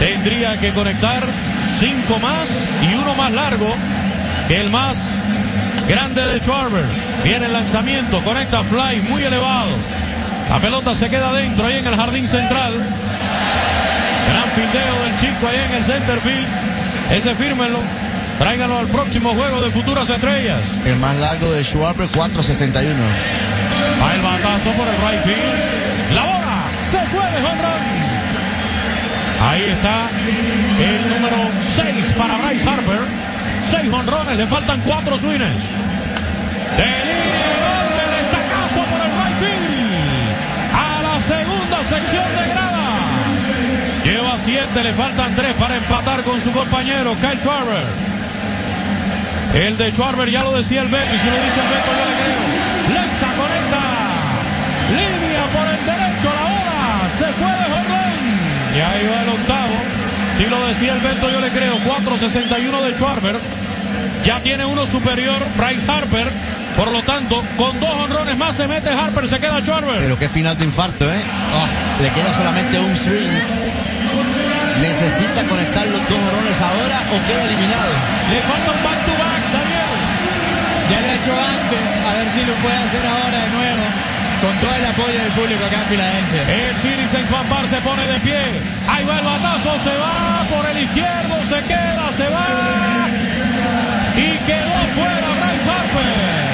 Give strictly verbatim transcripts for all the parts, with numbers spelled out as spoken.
tendría que conectar cinco más y uno más largo que el más grande de Schwarber. Viene el lanzamiento, conecta fly muy elevado. La pelota se queda adentro ahí en el jardín central. Gran fildeo del chico ahí en el center field. Ese fírmenlo. Tráiganlo al próximo juego de Futuras Estrellas. El más largo de Schwarber, cuatro sesenta y uno. Va el batazo por el right field. La bola se fue de home run. Ahí está el número seis para Bryce Harper. Seis honrones, le faltan cuatro swings. De línea de golpe, el estacazo por el right field. A la segunda sección de grada. Lleva siete, le faltan tres para empatar con su compañero Kyle Schwarber. El de Schwarber ya lo decía el Beto, y si lo dice el Beto yo le creo. Lexa conecta. Línea por el derecho, la bola se fue de home run. Y ahí va el octavo. Si lo decía el Beto yo le creo. cuatro sesenta y uno de Schwarber. Ya tiene uno superior Bryce Harper. Por lo tanto, con dos honrones más se mete Harper, se queda Schwarber. Pero qué final de infarto, ¿eh? Oh, le queda solamente un swing. ¿Necesita conectar los dos honrones ahora o queda eliminado? Le falta un back to back, Daniel. Ya lo ha hecho antes, a ver si lo puede hacer ahora de nuevo. Con todo el apoyo del público acá en Filadelfia. El Citizens Fan Bar se pone de pie. Ahí va el batazo, se va por el izquierdo, se queda, se va. Y quedó fuera Bryce Harper.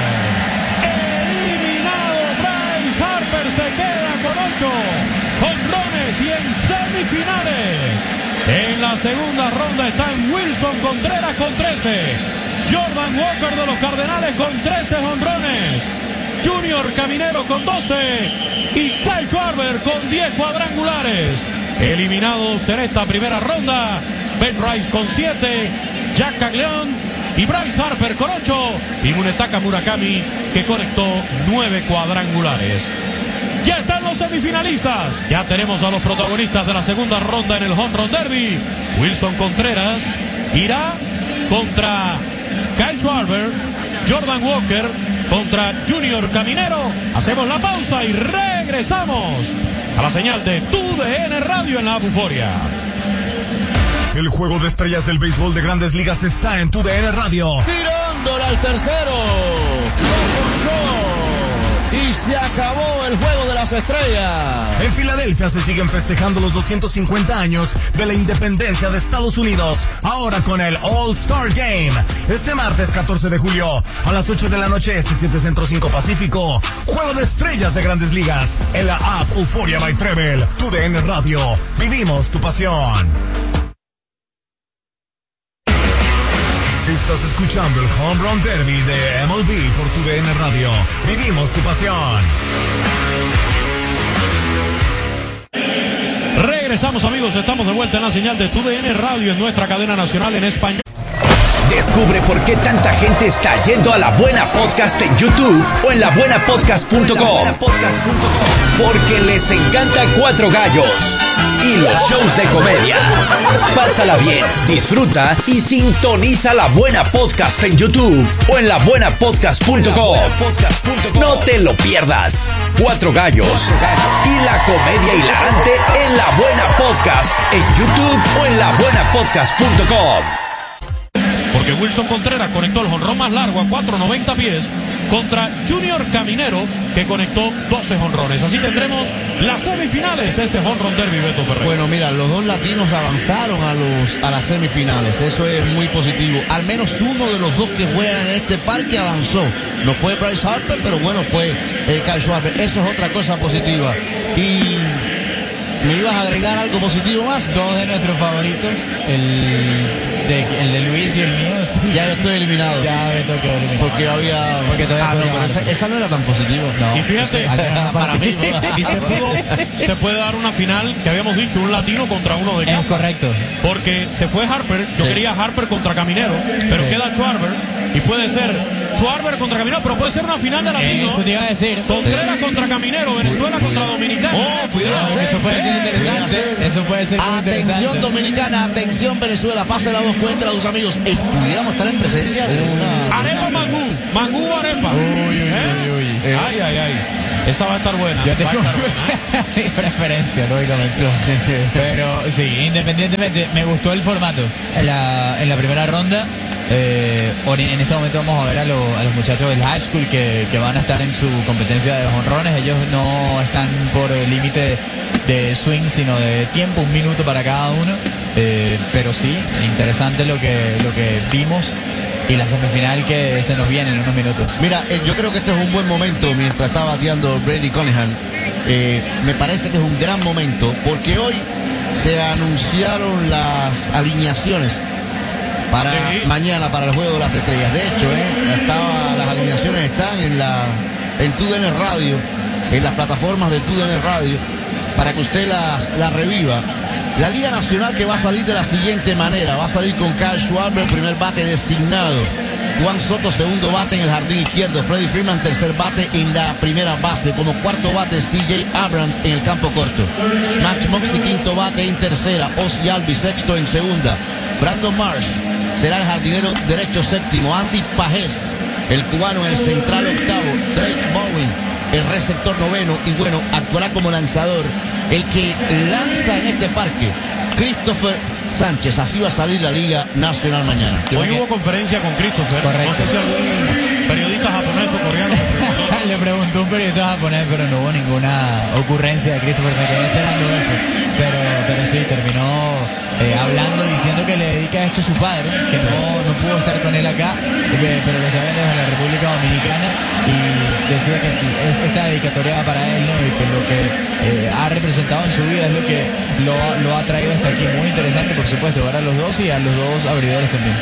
Eliminado Bryce Harper, se queda con ocho honrones y en semifinales. En la segunda ronda están Wilson Contreras con trece. Jordan Walker de los Cardenales con trece honrones. Junior Caminero con doce y Kyle Schwarber con diez cuadrangulares. Eliminados en esta primera ronda, Ben Rice con siete, Jack Caglione y Bryce Harper con ocho y Munetaka Murakami que conectó nueve cuadrangulares. Ya están los semifinalistas. Ya tenemos a los protagonistas de la segunda ronda en el Home Run Derby. Wilson Contreras irá contra Kyle Schwarber, Jordan Walker contra Junior Caminero. Hacemos la pausa y regresamos a la señal de Tu D N Radio en la Buforia. El juego de estrellas del béisbol de Grandes Ligas está en Tu D N Radio. Tirándola al tercero. Y se acabó el juego de las estrellas. En Filadelfia se siguen festejando los doscientos cincuenta años de la independencia de Estados Unidos, ahora con el All-Star Game. Este martes catorce de julio, a las ocho de la noche este, siete Centro, cinco Pacífico. Juego de estrellas de Grandes Ligas en la app Euphoria by Treble. Tu D N Radio. Vivimos tu pasión. Estás escuchando el Home Run Derby de M L B por Tu D N Radio. Vivimos tu pasión. Regresamos, amigos, estamos de vuelta en la señal de Tu D N Radio en nuestra cadena nacional en español. Descubre por qué tanta gente está yendo a La Buena Podcast en YouTube o en la buena podcast punto com. Porque les encanta Cuatro Gallos y los shows de comedia. Pásala bien, disfruta y sintoniza La Buena Podcast en YouTube o en la buena podcast punto com. No te lo pierdas. Cuatro Gallos y la comedia hilarante en La Buena Podcast en YouTube o en la buena podcast punto com. Porque Wilson Contreras conectó el jonrón más largo a cuatro noventa pies contra Junior Caminero, que conectó doce jonrones. Así tendremos las semifinales de este Home Run Derby, Beto Ferrer. Bueno, mira, los dos latinos avanzaron a los a las semifinales. Eso es muy positivo. Al menos uno de los dos que juegan en este parque avanzó. No fue Bryce Harper, pero bueno, fue eh, Kyle Schwarber. Eso es otra cosa positiva. Y ¿me ibas a agregar algo positivo más? Dos de nuestros favoritos, el de, el de Luis y el mío. Sí. Ya estoy eliminado. Ya me toqué eliminado. Porque había... Porque ah, no, pero esa, esa no era tan positiva. No. Y fíjate, para mí, ¿no? y se, pudo, se puede dar una final que habíamos dicho, un latino contra uno de casa. Es correcto. Porque se fue Harper, yo sí. quería Harper contra Caminero, pero sí. queda Schwarber, y puede ser Schwarber contra Caminero, pero puede ser una final de latino. Eso te iba a decir. Contreras contra Caminero, Venezuela contra Dominicana. Oh, cuidado. No, eso puede ser interesante. Eso puede ser muy Atención interesante. Dominicana, atención Venezuela, pase la voz, cuenta a tus amigos. Eh, pudiéramos estar en presencia de una... Arepa Mangú, Mangú Arepa. Uy, uy, ¿Eh? uy, uy. Ay, ay, ay. Esa va a estar buena. Yo va a tengo estar buena. mi preferencia, lógicamente. Pero sí, independientemente, me gustó el formato. En la, en la primera ronda, eh, en este momento vamos a ver a, lo, a los muchachos del high school que, que van a estar en su competencia de jonrones. Ellos no están por el límite de swing, sino de tiempo, un minuto para cada uno. Eh, pero sí, interesante lo que, lo que vimos. Y la semifinal que se nos viene en unos minutos. Mira, eh, yo creo que este es un buen momento mientras está bateando Brady Cunningham. Eh, me parece que es un gran momento porque hoy se anunciaron las alineaciones para sí. mañana para el Juego de las Estrellas. De hecho, eh, estaba, las alineaciones están en la en T U D N Radio, en las plataformas de T U D N Radio, para que usted las, las reviva. La Liga Nacional que va a salir de la siguiente manera. Va a salir con Kyle Schwarber, primer bate designado. Juan Soto, segundo bate en el jardín izquierdo. Freddie Freeman, tercer bate en la primera base. Como cuarto bate, C J Abrams en el campo corto. Max Moxie, quinto bate en tercera. Ozzy Albies, sexto en segunda. Brandon Marsh será el jardinero derecho séptimo. Andy Pajés, el cubano en el central octavo. Drake Bowen, el receptor noveno. Y bueno, actuará como lanzador el que lanza en este parque, Christopher Sánchez. Así va a salir la Liga Nacional mañana. Hoy hubo conferencia con Christopher. Correcto. No sé si algún periodista japonés o coreano Le preguntó un periodista japonés, pero no hubo ninguna ocurrencia de Christopher. Me quedé esperando eso. Pero, pero sí, terminó eh, hablando, diciendo que le dedica esto a su padre, que no, no pudo estar con él acá, que, pero lo está viendo desde la República Dominicana, y decía que es, esta dedicatoria va para él, ¿no? Y que lo que eh, ha representado en su vida es lo que lo, lo ha traído hasta aquí. Muy interesante, por supuesto, ver a los dos y a los dos abridores también.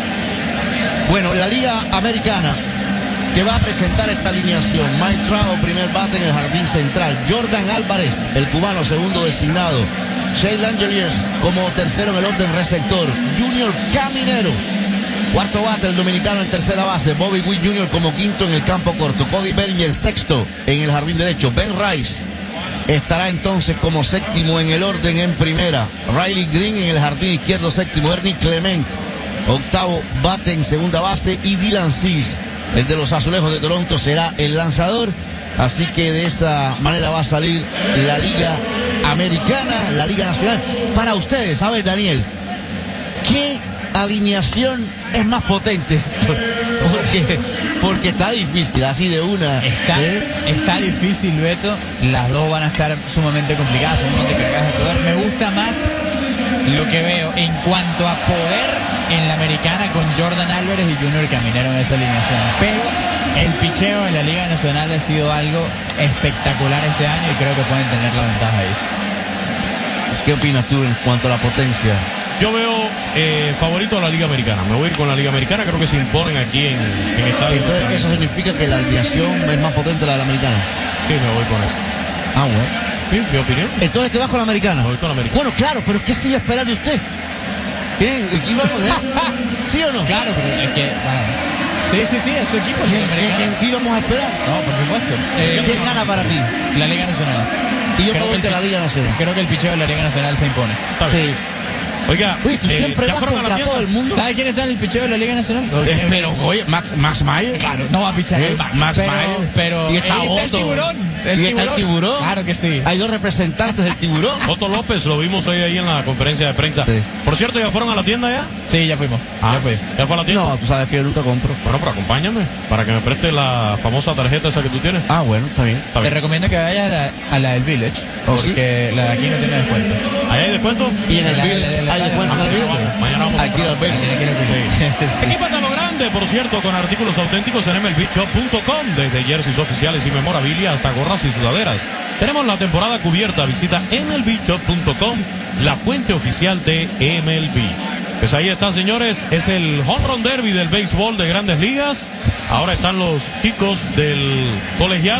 Bueno, la Liga Americana que va a presentar esta alineación: Mike Trout, primer bate en el jardín central. Jordan Álvarez, el cubano, segundo designado. Shea Langeliers como tercero en el orden receptor. Junior Caminero, cuarto bate, el dominicano en tercera base. Bobby Witt junior como quinto en el campo corto. Cody Bellinger, sexto en el jardín derecho. Ben Rice estará entonces como séptimo en el orden en primera. Riley Green en el jardín izquierdo séptimo. Ernie Clement, octavo bate en segunda base. Y Dylan Cease, el de los Azulejos de Toronto, será el lanzador. Así que de esa manera va a salir la Liga Americana, la Liga Nacional. Para ustedes, a ver, Daniel, ¿qué alineación es más potente? Porque, porque está difícil, así de una. Está, ¿eh? está difícil, Beto. Las dos van a estar sumamente complicadas, sumamente cargadas de poder. Me gusta más lo que veo en cuanto a poder en la americana, con Jordan Álvarez y Junior Caminero en esa alineación. Pero el picheo en la Liga Nacional ha sido algo espectacular este año y creo que pueden tener la ventaja ahí. ¿Qué opinas tú en cuanto a la potencia? Yo veo eh, favorito a la Liga Americana. Me voy a ir con la Liga Americana. Creo que se imponen aquí en, en estadio. Entonces, ¿eso significa que la alineación es más potente la de la americana? Sí, me voy con eso. Ah, bueno. Sí, mi opinión. Entonces te vas con la americana. Me voy con la americana. Bueno, claro, pero ¿qué se iba a esperar de usted? ¿Qué? ¿Aquí vamos, eh? ¿Sí o no? Claro, pero es que, bueno, sí, sí, sí, es su equipo. ¿Qué, el qué- americano. qué íbamos a esperar? No, por supuesto. Eh, ¿Quién gana para ti? La Liga Nacional. Y yo Creo me voy que el de la pi- Liga Nacional. Creo que el picheo de la Liga Nacional se impone. Está bien. Sí. Oiga, Oye, tú eh, siempre ¿ya vas fueron a la contra tienda? todo el mundo. ¿Sabe quién está en el picheo de la Liga Nacional? Eh, pero, oye, Max, Max Mayer. Claro, no va a pichar Eh, el Max. Max pero, Mayer. pero Y está ahí está el Otto. tiburón. Y está el tiburón. Claro que sí. Hay dos representantes del tiburón. Otto López, lo vimos hoy ahí en la conferencia de prensa. Sí. Por cierto, ¿ya fueron a la tienda ya? Sí, ya fuimos. Ah, Ya fui. ¿Ya fue a la tienda? No, tú sabes que yo nunca compro. Bueno, pero acompáñame para que me preste la famosa tarjeta esa que tú tienes. Ah, bueno, está bien. Está Te bien. recomiendo que vayas a la, a la del Village, ¿Oh, sí? porque la de aquí no tiene descuento. ¿Ahí hay descuento? Y en el La- Village, la- la- ¿hay la- descuento en el Mañana Village? vamos, mañana vamos a Aquí al comprar. Tiene que ir al Village. Sí. Equípate a lo grande, por cierto, con artículos auténticos en M L B Shop punto com, desde jerseys oficiales y memorabilia hasta gorras y sudaderas. Tenemos la temporada cubierta. Visita M L B Shop punto com, la fuente oficial de M L B. Pues ahí están, señores, es el Home Run Derby del béisbol de Grandes Ligas. Ahora están los chicos del colegial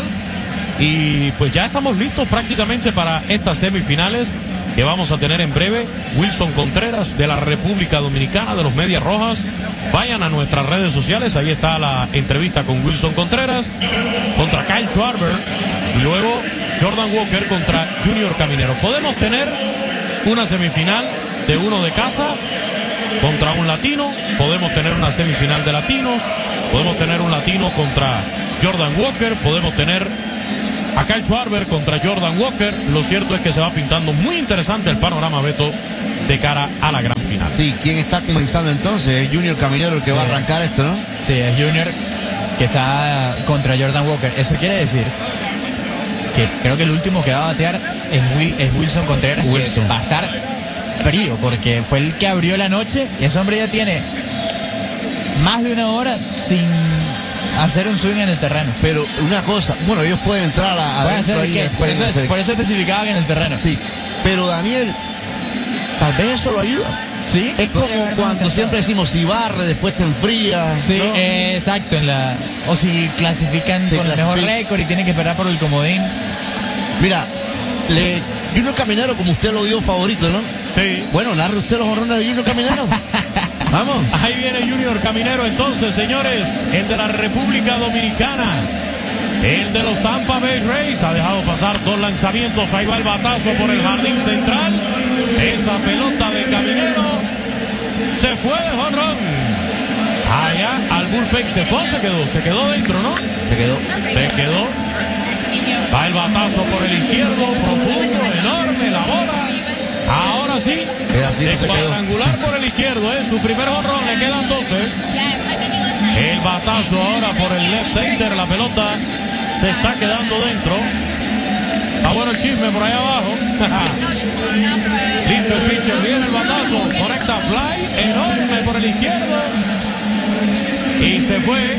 y pues ya estamos listos prácticamente para estas semifinales que vamos a tener en breve. Wilson Contreras de la República Dominicana, de los Medias Rojas. Vayan a nuestras redes sociales, ahí está la entrevista con Wilson Contreras contra Kyle Schwarber y luego Jordan Walker contra Junior Caminero. Podemos tener una semifinal de uno de casa contra un latino, podemos tener una semifinal de latinos, podemos tener un latino contra Jordan Walker, podemos tener a Kyle Schwarber contra Jordan Walker. Lo cierto es que se va pintando muy interesante el panorama, Beto, de cara a la gran final. Sí, ¿quién está comenzando entonces? Es Junior Caminero el que sí. va a arrancar esto, ¿no? Sí, es Junior que está contra Jordan Walker. Eso quiere decir que creo que el último que va a batear es, Will, es Wilson Contreras, Wilson. Que va a estar frío, porque fue el que abrió la noche y ese hombre ya tiene más de una hora sin hacer un swing en el terreno. Pero una cosa, bueno, ellos pueden entrar a, a hacer ahí, que, por, eso, hacer... por eso especificaba que en el terreno. Sí, pero Daniel, tal vez eso lo ayuda. Sí, es como cuando siempre decimos, si barre, después te enfría. Sí, ¿no? eh, exacto. En la, o si clasifican te con el mejor récord y tienen que esperar por el comodín. Mira, le, Junior Caminero, como usted lo dio favorito, ¿no? Sí. Bueno, narre usted los honrones de Junior Caminero. Vamos. Ahí viene Junior Caminero entonces, señores, el de la República Dominicana. El de los Tampa Bay Rays ha dejado pasar dos lanzamientos. Ahí va el batazo por el jardín central. Esa pelota de Caminero se fue de jonrón. Allá al bullpen se fue, se quedó, se quedó dentro, ¿no? Se quedó. Se quedó. Va el batazo por el izquierdo, profundo, enorme, la bola. Ahora sí, de cuadrangular por el izquierdo, ¿eh? Su primer jonrón, le quedan doce. El batazo ahora por el left-hander, la pelota se está quedando dentro. Está bueno el chisme por ahí abajo. Listo el pitcher, viene el batazo, conecta fly, enorme por el izquierdo. Y se fue.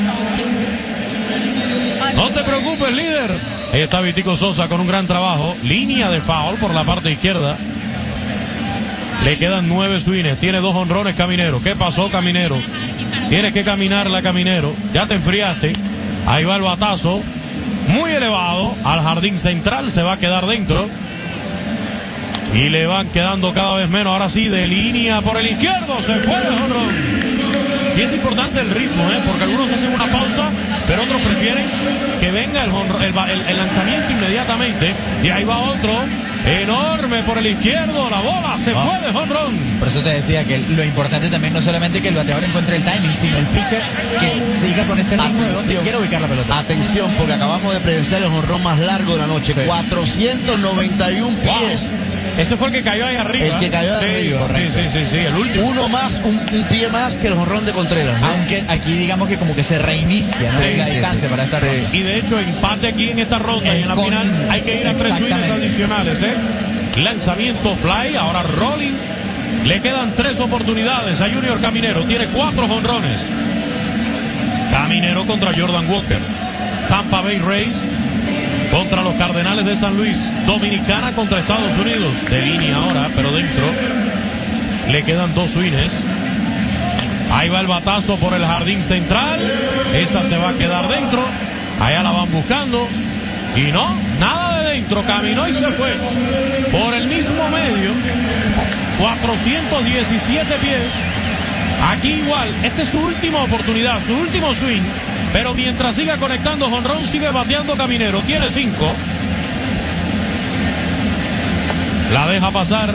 No te preocupes, líder. Ahí está Vitico Sosa con un gran trabajo. Línea de foul por la parte izquierda. Le quedan nueve swings. Tiene dos honrones Caminero. ¿Qué pasó, Caminero? Tienes que caminar la Caminero. Ya te enfriaste. Ahí va el batazo. Muy elevado. Al jardín central. Se va a quedar dentro. Y le van quedando cada vez menos. Ahora sí, de línea por el izquierdo. Se fue el honrón. Y es importante el ritmo, ¿eh? Porque algunos hacen una pausa, pero otros prefieren que venga el, el, el, el lanzamiento inmediatamente. Y ahí va otro, enorme por el izquierdo, la bola se oh. fue de jonrón. Por eso te decía que lo importante también no solamente que el bateador encuentre el timing, sino el pitcher que siga con ese ritmo de donde quiere ubicar la pelota. Atención, porque acabamos de presenciar el jonrón más largo de la noche, sí. cuatrocientos noventa y uno pies. Wow. Ese fue el que cayó ahí arriba. El que cayó ahí sí, arriba. Correcto. Sí, sí, sí, sí, el último. Uno más, un, un pie más que el jonrón de Contreras, ¿no? Aunque aquí digamos que como que se reinicia, ¿no? Sí, la distancia sí, para esta sí. ronda. Y de hecho, empate aquí en esta ronda el y en la con... final hay que ir a tres swings adicionales, ¿eh? Lanzamiento fly, ahora rolling. Le quedan tres oportunidades a Junior Caminero. Tiene cuatro jonrones. Caminero contra Jordan Walker. Tampa Bay Rays contra los Cardenales de San Luis. Dominicana contra Estados Unidos. De línea ahora, pero dentro. Le quedan dos swings. Ahí va el batazo por el jardín central. Esa se va a quedar dentro. Allá la van buscando. Y no, nada de dentro. Caminó y se fue. Por el mismo medio. cuatrocientos diecisiete pies. Aquí igual. Esta es su última oportunidad. Su último swing. Pero mientras siga conectando jonrón, sigue bateando Caminero. Tiene cinco. La deja pasar.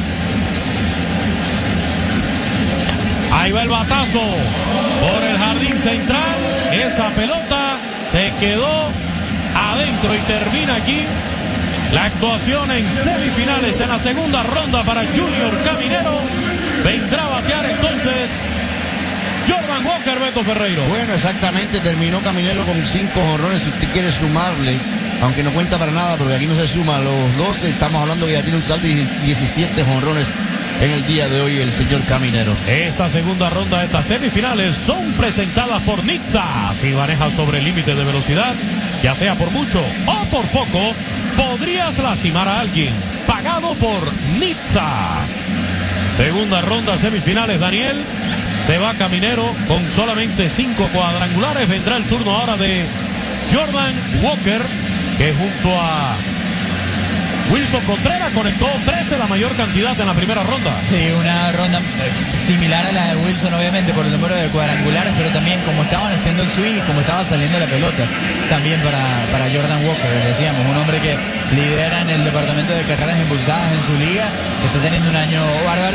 Ahí va el batazo por el jardín central. Esa pelota se quedó adentro y termina aquí la actuación en semifinales en la segunda ronda para Junior Caminero. Vendrá a batear entonces Jordan Walker, Beto Ferreiro. Bueno, exactamente, terminó Caminero con cinco jonrones. Si usted quiere sumarle, aunque no cuenta para nada, porque aquí no se suma los dos, estamos hablando que ya tiene un total de diecisiete jonrones en el día de hoy el señor Caminero. Esta segunda ronda de estas semifinales son presentadas por Nizza. Si manejas sobre el límite de velocidad, ya sea por mucho o por poco, podrías lastimar a alguien. Pagado por Nizza. Segunda ronda semifinales, Daniel. Se va Caminero con solamente cinco cuadrangulares. Vendrá el turno ahora de Jordan Walker, que junto a Wilson Contreras conectó trece, la mayor cantidad en la primera ronda. Sí, una ronda similar a la de Wilson, obviamente, por el número de cuadrangulares, pero también como estaban haciendo el swing y como estaba saliendo la pelota. También para, para Jordan Walker, decíamos, un hombre que lidera en el departamento de carreras impulsadas en su liga, que está teniendo un año bárbaro.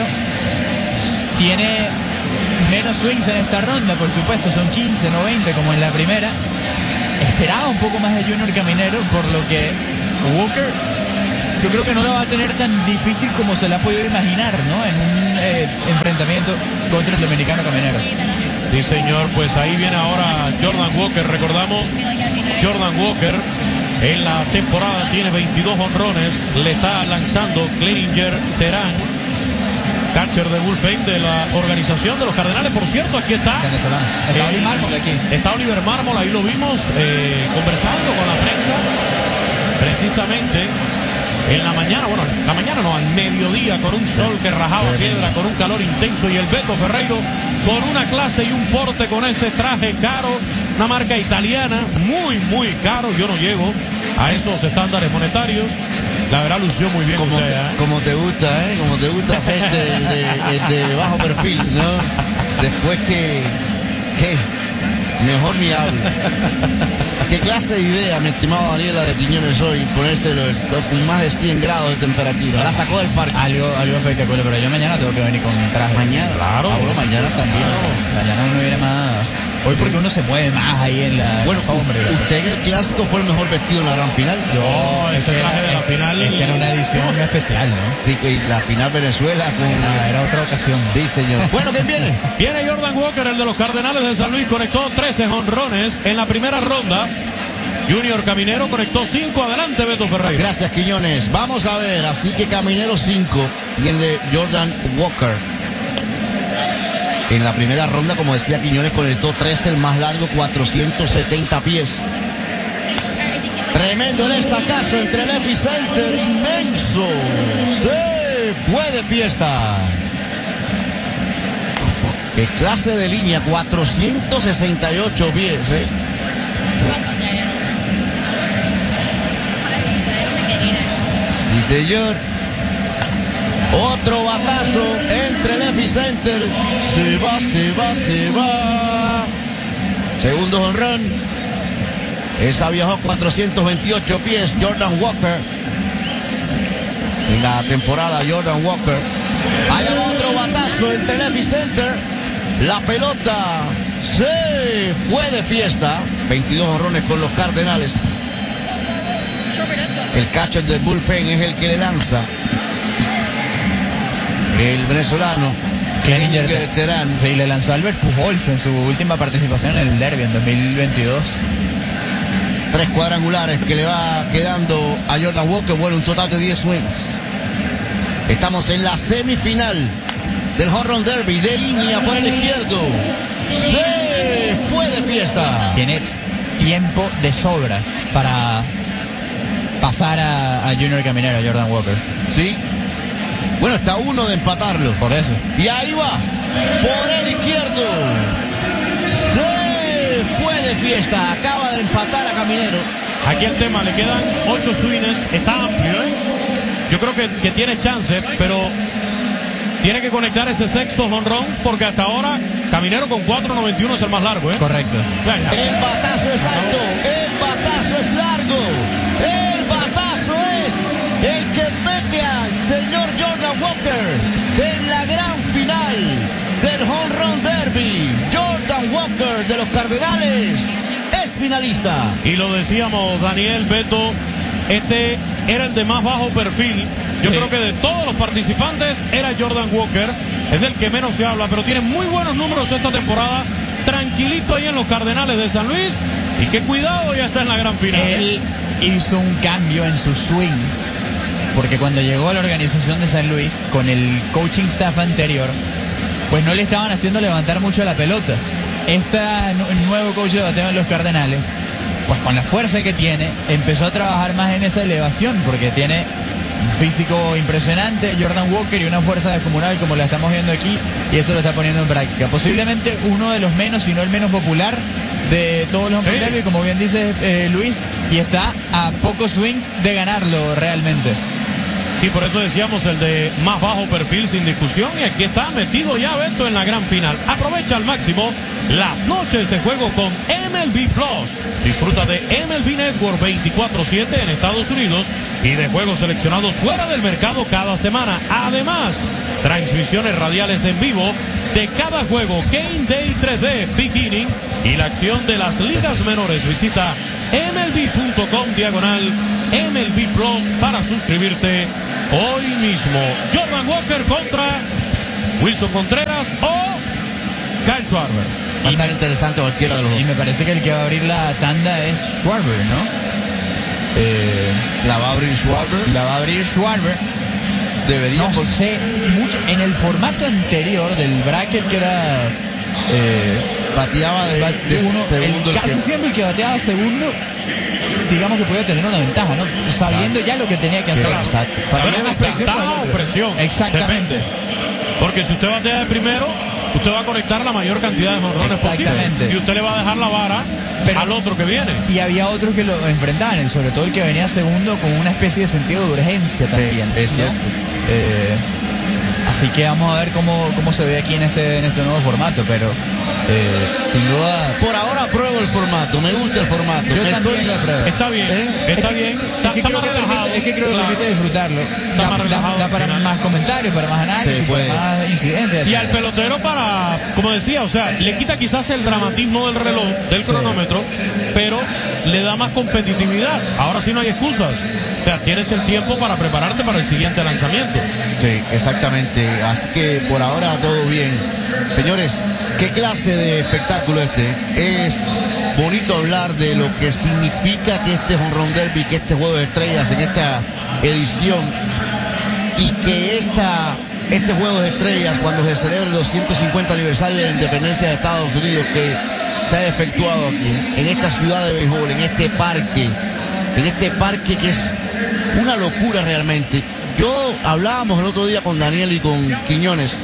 Tiene menos swings en esta ronda, por supuesto, son quince, no veinte como en la primera, esperaba un poco más de Junior Caminero, por lo que Walker yo creo que no la va a tener tan difícil como se la ha podido imaginar, ¿no? En un eh, enfrentamiento contra el dominicano Caminero. Sí, señor, pues ahí viene ahora Jordan Walker. Recordamos, Jordan Walker en la temporada tiene veintidós honrones, le está lanzando Cleninger Terán, catcher de bullpen de la organización de los Cardenales. Por cierto, aquí está Está eh, Oliver Mármol aquí. Está Oliver Mármol, ahí lo vimos eh, conversando con la prensa, precisamente en la mañana, bueno, en la mañana no, al mediodía, con un sol que rajaba piedra, con un calor intenso, y el Beto Ferreiro con una clase y un porte, con ese traje caro, una marca italiana, muy, muy caro. Yo no llego a esos estándares monetarios. La verdad lució muy bien Como, usted, te, ¿eh? como te gusta, ¿eh? Como te gusta hacerte el de, el de bajo perfil, ¿no? Después que... que mejor ni hablo. ¿Qué clase de idea, mi estimado Daniela de Quiñones, hoy ponerse los, los más de cien grados de temperatura? La sacó del parque. Algo, algo espectacular, pero yo mañana tengo que venir con traje. Mañana. Claro. Ah, bueno, mañana también. Mañana uno viene más. Hoy porque uno se mueve más ahí en la. Bueno, hombre. usted en el clásico fue el mejor vestido en la gran final. No, ese Esta traje de la final. Esta era una edición especial, ¿no? Sí, que la final Venezuela con... Ah, era otra ocasión. Sí, señor. Bueno, ¿quién viene? Viene Jordan Walker, el de los Cardenales de San Luis, conectó trece jonrones en la primera ronda. Junior Caminero conectó cinco. Adelante, Beto Ferreira. Gracias, Quiñones. Vamos a ver, así que Caminero cinco y el de Jordan Walker. En la primera ronda, como decía Quiñones, conectó trece, el más largo, cuatrocientos setenta pies. Tremendo el estacazo entre el epicenter, inmenso. Se fue de fiesta. Qué clase de línea, cuatrocientos sesenta y ocho pies, ¿eh? Sí, señor. Otro batazo entre el epicenter. Se va, se va, se va. Segundo jonrón. Esa viajó cuatrocientos veintiocho pies. Jordan Walker. En la temporada, Jordan Walker. Allá va otro batazo entre el epicenter. La pelota se fue de fiesta. veintidós jonrones con los Cardenales. El catcher del bullpen es el que le lanza. El venezolano Cleninger Terán. Sí, le lanzó a Albert Pujols en su última participación en el Derby en dos mil veintidós. Tres cuadrangulares que le va quedando a Jordan Walker. Bueno, un total de diez swings. Estamos en la semifinal del Home Run Derby. De línea por el izquierdo. Se fue de fiesta. Tiene tiempo de sobra para pasar a, a Junior Caminero, a Jordan Walker. Sí. Bueno, está uno de empatarlo. Por eso. Y ahí va. Por el izquierdo. Se fue de fiesta. Acaba de empatar a Caminero. Aquí el tema, le quedan ocho swings. Está amplio, ¿eh? Yo creo que, que tiene chance, pero tiene que conectar ese sexto jonrón, porque hasta ahora Caminero con cuatro noventa y uno es el más largo, ¿eh? Correcto. Venga. El batazo es alto. El batazo es largo. El batazo es el que mete al señor Jordan Walker en la gran final del Home Run Derby. Jordan Walker de los Cardenales es finalista. Y lo decíamos, Daniel, Beto, este era el de más bajo perfil. Yo Sí. creo que de todos los participantes era Jordan Walker. Es del que menos se habla, pero tiene muy buenos números esta temporada. Tranquilito ahí en los Cardenales de San Luis. Y qué cuidado, ya está en la gran final. Él hizo un cambio en su swing, porque cuando llegó a la organización de San Luis, con el coaching staff anterior, pues no le estaban haciendo levantar mucho la pelota. Este nuevo coach de bateo en los Cardenales, pues con la fuerza que tiene, empezó a trabajar más en esa elevación, porque tiene un físico impresionante, Jordan Walker, y una fuerza descomunal como la estamos viendo aquí, y eso lo está poniendo en práctica. Posiblemente uno de los menos, si no el menos popular de todos los hombres Sí. derby, como bien dice eh, Luis, y está a pocos swings de ganarlo realmente. Y por eso decíamos el de más bajo perfil sin discusión. Y aquí está metido ya Beto en la gran final. Aprovecha al máximo las noches de juego con M L B Plus. Disfruta de M L B Network veinticuatro siete en Estados Unidos y de juegos seleccionados fuera del mercado cada semana. Además, transmisiones radiales en vivo de cada juego, Game Day tres D, Beginning y la acción de las ligas menores. Visita mlb.com diagonal MLB Plus para suscribirte hoy mismo. Jordan Walker contra Wilson Contreras o Kyle Schwarber. Va a estar interesante cualquiera de los dos. Y me parece que el que va a abrir la tanda es Schwarber, ¿no? Eh, La va a abrir Schwarber. la va a abrir Schwarber. Debería. No por- sé mucho. En el formato anterior del bracket que era eh, Bateaba de, bat- de uno, segundo el, el casi que- siempre el que bateaba segundo, digamos que podía tener una ventaja, ¿no? Sabiendo ya lo que tenía que hacer. Claro, exacto. Para Pero mí es me está- ventaja o presión. Exactamente. Depende. Porque si usted batea de primero, usted va a conectar la mayor cantidad de jonrones posible. Exactamente. Y usted le va a dejar la vara Pero- al otro que viene. Y había otros que lo enfrentaban, sobre todo el que venía segundo con una especie de sentido de urgencia también. es ¿no? cierto. Eh, así que vamos a ver cómo, cómo se ve aquí en este, en este nuevo formato, pero eh, sin duda Por ahora apruebo el formato, me gusta el formato. yo Me también estoy- lo apruebo. Está bien, ¿Eh? está bien. Está, Es que está creo más que relajado. permite- es que creo que Claro. permite disfrutarlo. Da, más da- relajado da al para final. más comentarios, para más análisis, Sí, para puede. más incidencias. Y al pelotero para, como decía, o sea, le quita quizás el dramatismo del reloj, del cronómetro, pero le da más competitividad. Ahora sí no hay excusas. O sea, tienes el tiempo para prepararte para el siguiente lanzamiento. Sí, exactamente. Así que por ahora todo bien. Señores, ¿qué clase de espectáculo este? Es bonito hablar de lo que significa que este Home Run Derby, que este Juego de Estrellas en esta edición y que esta, este Juego de Estrellas, cuando se celebre el doscientos cincuenta aniversario de la independencia de Estados Unidos, que se ha efectuado aquí, en esta ciudad de béisbol, en este parque, en este parque que es una locura realmente. Yo hablábamos el otro día con Daniel y con Quiñones.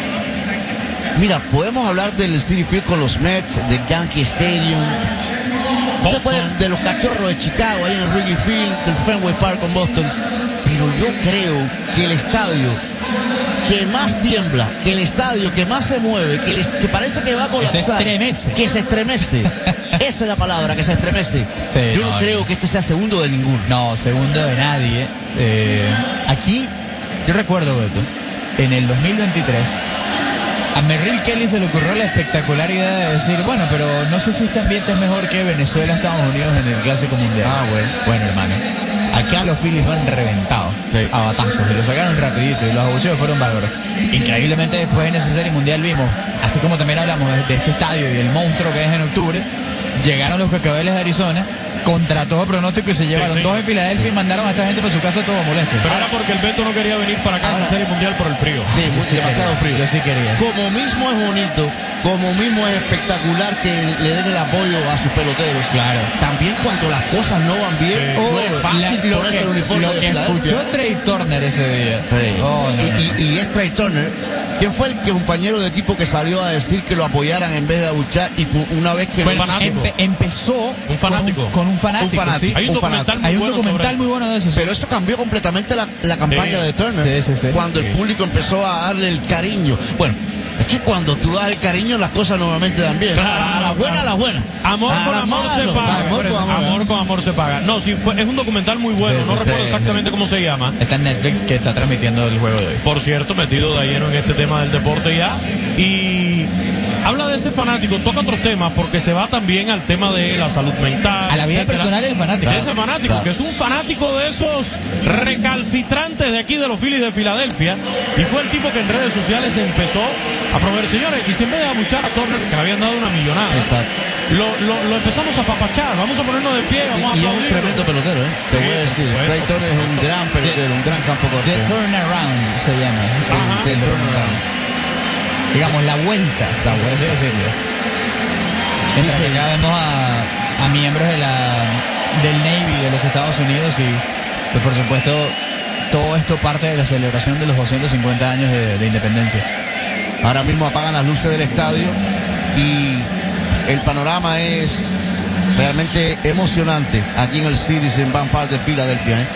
Mira, podemos hablar del Citi Field con los Mets, del Yankee Stadium, usted puede- de los Cachorros de Chicago, ahí en el Wrigley Field, del Fenway Park con Boston. Pero yo creo que el estadio que más tiembla, que el estadio que más se mueve, que, les- que parece que va a colapsar, estremece. que se estremece, esa es la palabra, que se estremece. Sí, yo no, no, creo no. que este sea segundo de ninguno. No, segundo de nadie. Eh, aquí, yo recuerdo, Beto, en el dos mil veintitrés, a Merrill Kelly se le ocurrió la espectacular idea de decir, bueno, pero no sé si este ambiente es mejor que Venezuela, Estados Unidos en el Clásico Mundial. Ah, bueno. Bueno, hermano, acá los Phillies lo han reventado Sí. a batazos y lo sacaron rapidito y los abucheos fueron bárbaros. Increíblemente después en esa serie mundial vimos, así como también hablamos de, de este estadio y el monstruo que es en octubre, llegaron los Cascabeles de Arizona, contra todo pronóstico y se llevaron Sí, sí. dos en Filadelfia y mandaron a esta gente para su casa todo molesto. Pero era porque el Beto no quería venir para acá en la Ahora- Serie Mundial por el frío. Sí, muy- demasiado frío. Yo sí quería. Como mismo es bonito, como mismo es espectacular que le den el apoyo a sus peloteros. Claro. También cuando las cosas no van bien, Sí. no es fácil La- lo ponerse que, el uniforme lo de que escuchó Filadelfia. Trey Turner ese día. Sí. Oh, no, no. y, y, y es Trey Turner, quien fue el que- compañero de equipo que salió a decir que lo apoyaran en vez de abuchar y cu- una vez que Fue lo el fanático. Empe- empezó Un fanático. Con, un, con un fanático. Un fanático. ¿sí? Hay un un documental fanático. muy Hay un bueno documental sobre muy bueno de eso. sí. Pero eso cambió completamente la, la campaña Sí. de Turner. Sí, sí, sí. Cuando el Sí. público empezó a darle el cariño. Bueno, es que cuando tú das el cariño, las cosas normalmente dan bien. Claro, a la buena, a la buena. Amor A con la amor mala, se no. paga. Amor con amor. Amor con amor se paga. No, sí, fue, es un documental muy bueno. Sí, no sí, recuerdo sí. exactamente cómo se llama. Está en Netflix que está transmitiendo el juego de hoy. Por cierto, metido de lleno en este tema del deporte ya. Y habla de ese fanático, toca otros temas porque se va también al tema de la salud mental. A la vida etcétera. personal del fanático. De ese fanático, Claro. que es un fanático de esos recalcitrantes de aquí de los Phillies de Filadelfia. Y fue el tipo que en redes sociales empezó a promover, señores, y si en vez de abuchar a Turner, que le habían dado una millonada, Exacto. lo, lo, lo empezamos a papachar, vamos a ponernos de pie, vamos a Y, y es un aplaudir. tremendo pelotero, ¿eh? Te Sí, voy a por decir. supuesto. Trey Turner es un gran pelotero, un gran campo The corteo. Turnaround se llama. Ajá. El- el turnaround. Digamos, la vuelta. La vuelta. por así decirlo. Mientras que ya vemos a, a miembros de la, del Navy de los Estados Unidos y, pues, por supuesto, todo esto parte de la celebración de los doscientos cincuenta años de, de independencia. Ahora mismo apagan las luces del estadio y el panorama es realmente emocionante aquí en el Citizen Bank Park de Filadelfia, ¿eh?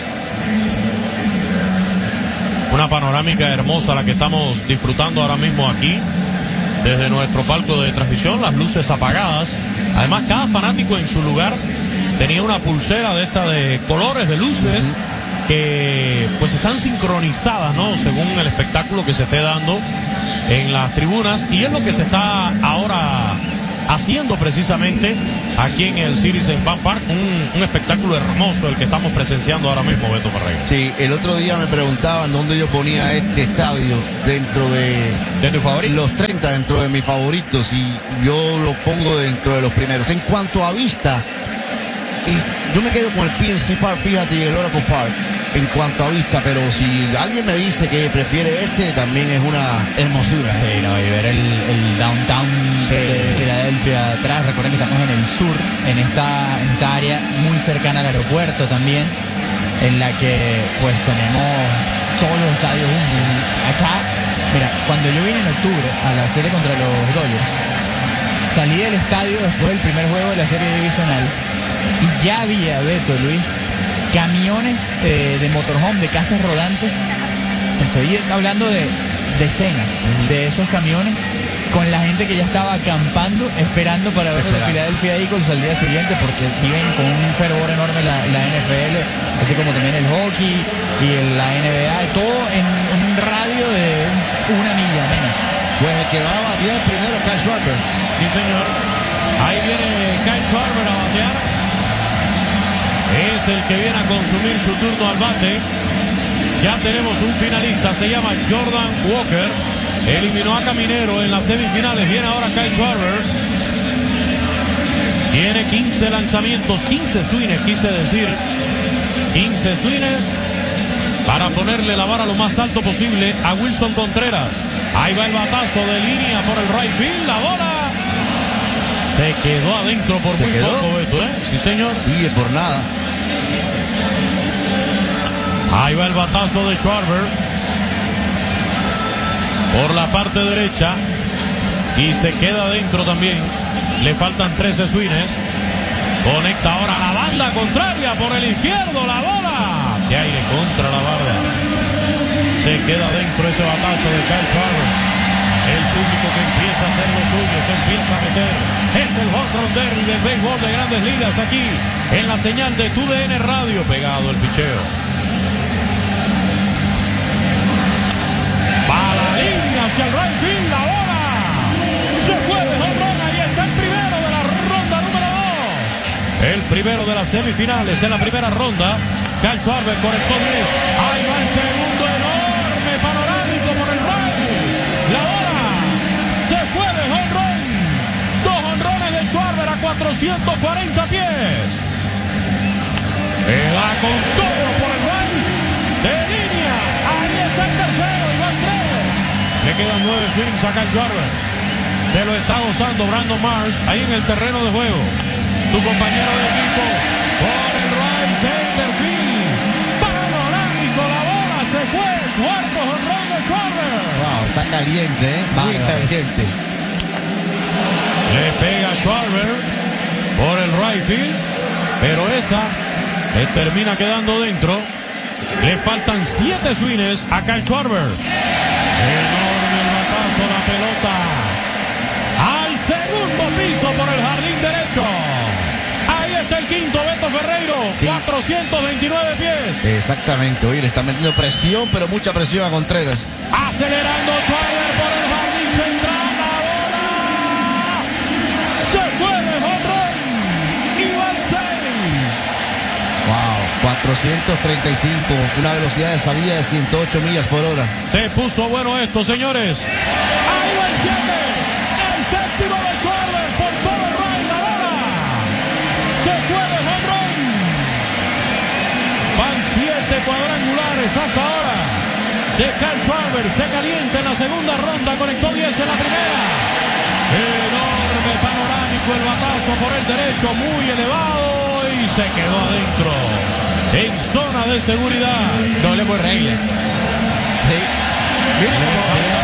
Una panorámica hermosa la que estamos disfrutando ahora mismo aquí, desde nuestro palco de transmisión, las luces apagadas. Además, cada fanático en su lugar tenía una pulsera de esta de colores, de luces, que pues están sincronizadas, ¿no? Según el espectáculo que se esté dando en las tribunas. Y es lo que se está ahora haciendo precisamente aquí en el Citizens Bank Park un, un espectáculo hermoso el que estamos presenciando ahora mismo, Beto Ferreira. Sí, el otro día me preguntaban dónde yo ponía este estadio dentro de, ¿De tu favorito? los treinta, dentro de mis favoritos, y yo lo pongo dentro de los primeros. En cuanto a vista, eh, yo me quedo con el P N C Park, fíjate, y el Oracle Park, en cuanto a vista, pero si alguien me dice que prefiere este, también es una hermosura. Sí, no, y ver el, el downtown Sí. de Filadelfia atrás. Recuerden que estamos en el sur, en esta, en esta área muy cercana al aeropuerto también, en la que pues tenemos todos los estadios juntos. Acá, mira, cuando yo vine en octubre a la serie contra los Dodgers, salí del estadio después del primer juego de la serie divisional y ya había, Beto, Luis, camiones eh, de motorhome, de casas rodantes. Estoy hablando de decenas de esos camiones con la gente que ya estaba acampando, esperando para ver a los Philadelphia Eagles al día siguiente, porque viven con un fervor enorme la, la N F L, así como también el hockey y el, la N B A, y todo en, en un radio de una milla menos. Pues el que va a batear primero, Kyle Schwarber. Sí, señor. Ahí viene Kyle Schwarber a batear. Es el que viene a consumir su turno al bate. Ya tenemos un finalista, se llama Jordan Walker. Eliminó a Caminero en las semifinales. Viene ahora Kyle Schwarber. Tiene quince lanzamientos, quince swings, quise decir. quince swings para ponerle la vara lo más alto posible a Wilson Contreras. Ahí va el batazo de línea por el right field. La bola se quedó adentro por ¿Se muy quedó? poco, Beto, ¿eh? Sí, señor. Sí, por nada. Ahí va el batazo de Schwarber por la parte derecha y se queda adentro también. Le faltan trece swings. Conecta ahora la banda contraria por el izquierdo. La bola de aire contra la barra. Se queda adentro ese batazo de Kyle Schwarber. El público que empieza a hacer lo suyo, se empieza a meter. Es el home run derby del béisbol de Grandes Ligas aquí en la señal de Tu D N Radio. Pegado el picheo. Va la línea hacia el right field, la bola se fue de home run. Ahí está el primero de la ronda número dos. El primero de las semifinales en la primera ronda. Kyle Schwarber conectó diez. Ahí va el segundo enorme panorámico por el right. La bola se fue de home run. Dos honrones de Schwarber a cuatrocientos cuarenta pies. Va con todo por el right. De línea. Ahí está el tercero. Le quedan nueve swings a Kyle Schwarber. Se lo está gozando Brandon Marsh ahí en el terreno de juego. Tu compañero de equipo por el right center field. Panorámico, la bola se fue. Cuarto jonrón de Schwarber. Wow, está caliente, ¿eh? Muy Vale, caliente. Le pega Schwarber por el right field, pero esa le termina quedando dentro. Le faltan siete swings a Kyle Schwarber. Enorme el batazo, la pelota al segundo piso por el jardín derecho. Ahí está el quinto, Beto Ferreiro. Sí. cuatrocientos veintinueve pies. Exactamente, oye, le está metiendo presión, pero mucha presión a Contreras. Acelerando Schwarber por el jardín central. La bola se fue de home run. Y va al seis. Wow, cuatrocientos treinta y cinco, una velocidad de salida de ciento ocho millas por hora. Se puso bueno esto, señores. Ahí va el siete. El séptimo de Schwarber por todo el right. La bola se fue de home run. Van siete cuadrangulares hasta ahora de Kyle Schwarber. Se calienta en la segunda ronda. Conectó diez en la primera. Enorme panorámico el batazo por el derecho. Muy elevado y se quedó adentro. En zona de seguridad. Doble por regla. Sí. Mira cómo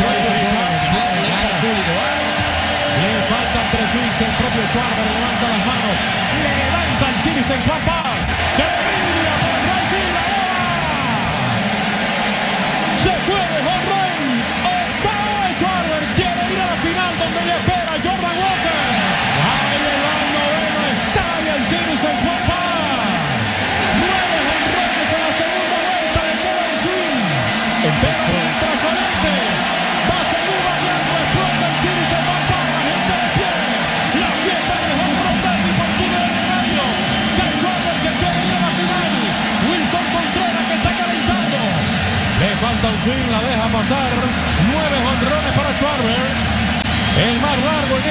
Le faltan tres swings. El propio Schwarber levanta las manos. Levanta el Citizens Bank Park. Que brilla por el right field. La bola se fue de home run. Octavo de Schwarber. Quiere ir a la final donde le espera Jordan Walker. Ahí el noveno estadio el Citizens Bank Park. Nueve honrones en la segunda vuelta de todo el swing. Pero mientras conecte, va a seguir bateando. Explota el Citizens Bank Park. La gente de pie. La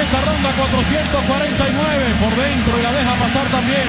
esta ronda cuatrocientos cuarenta y nueve por dentro y la deja pasar también.